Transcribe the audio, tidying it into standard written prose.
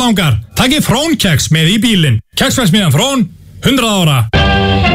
aðfangar. Takkið Frón keks með í bílinn. Keksverksmiðjan Frón, 100 ára.